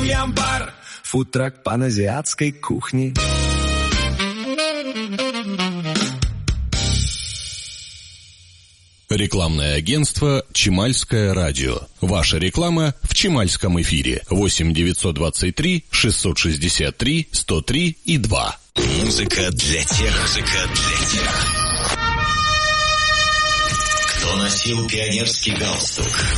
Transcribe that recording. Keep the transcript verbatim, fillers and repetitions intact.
Ям-бар. Фудтрак паназиатской кухни. Рекламное агентство «Чимальское радио». Ваша реклама в Чимальском эфире. восемь девятьсот двадцать три шестьсот шестьдесят три сто три и два. Музыка для тех, музыка для тех, кто носил пионерский галстук.